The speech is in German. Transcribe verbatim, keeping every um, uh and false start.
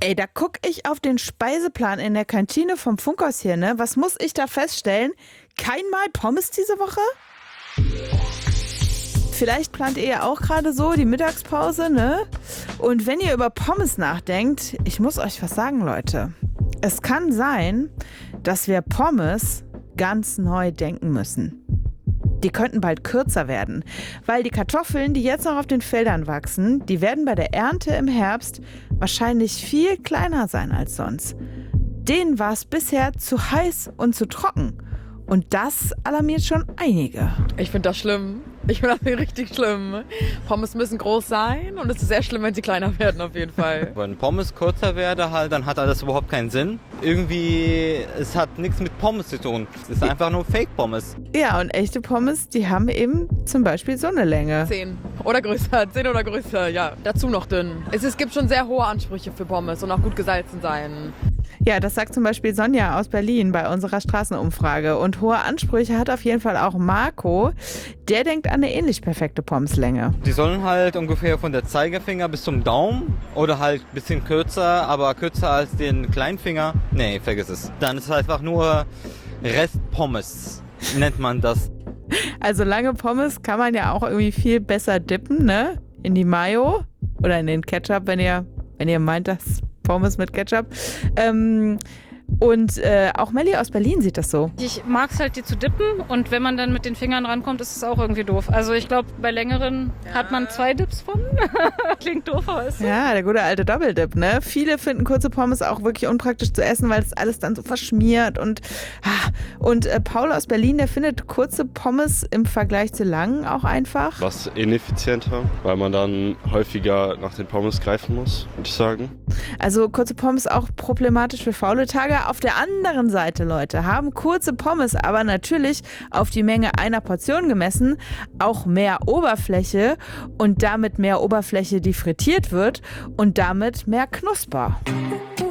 Ey, da guck ich auf den Speiseplan in der Kantine vom Funkhaus hier, ne? Was muss ich da feststellen? Keinmal Pommes diese Woche? Vielleicht plant ihr ja auch gerade so die Mittagspause, ne? Und wenn ihr über Pommes nachdenkt, ich muss euch was sagen, Leute. Es kann sein, dass wir Pommes ganz neu denken müssen. Die könnten bald kürzer werden, weil die Kartoffeln, die jetzt noch auf den Feldern wachsen, die werden bei der Ernte im Herbst wahrscheinlich viel kleiner sein als sonst. Denen war es bisher zu heiß und zu trocken. Und das alarmiert schon einige. Ich finde das schlimm. Ich finde das richtig schlimm. Pommes müssen groß sein und es ist sehr schlimm, wenn sie kleiner werden auf jeden Fall. Wenn Pommes kürzer werden, halt, dann hat das überhaupt keinen Sinn. Irgendwie, es hat nichts mit Pommes zu tun. Es ist einfach nur Fake-Pommes. Ja, und echte Pommes, die haben eben zum Beispiel so eine Länge. Zehn oder größer, zehn oder größer, ja. Dazu noch dünn. Es, es gibt schon sehr hohe Ansprüche für Pommes und auch gut gesalzen sein. Ja, das sagt zum Beispiel Sonja aus Berlin bei unserer Straßenumfrage. Und hohe Ansprüche hat auf jeden Fall auch Marco. Der denkt an eine ähnlich perfekte Pommeslänge. Die sollen halt ungefähr von der Zeigefinger bis zum Daumen oder halt ein bisschen kürzer, aber kürzer als den Kleinfinger. Nee, vergiss es. Dann ist es einfach nur Restpommes, nennt man das. Also lange Pommes kann man ja auch irgendwie viel besser dippen, ne? In die Mayo oder in den Ketchup, wenn ihr, wenn ihr meint, dass Pommes mit Ketchup. Ähm, und äh, auch Melli aus Berlin sieht das so. Ich mag es halt, die zu dippen, und wenn man dann mit den Fingern rankommt, ist es auch irgendwie doof. Also ich glaube, bei längeren ja. hat man zwei Dips von. Klingt doof, aber ist so. Ja, der gute alte Doppeldip, ne? Viele finden kurze Pommes auch wirklich unpraktisch zu essen, weil das alles dann so verschmiert. Und, und äh, Paul aus Berlin, der findet kurze Pommes im Vergleich zu langen auch einfach. Was ineffizienter, weil man dann häufiger nach den Pommes greifen muss, würde ich sagen. Also kurze Pommes auch problematisch für faule Tage. Auf der anderen Seite, Leute, haben kurze Pommes aber natürlich auf die Menge einer Portion gemessen auch mehr Oberfläche und damit mehr Oberfläche, die frittiert wird, und damit mehr Knusper.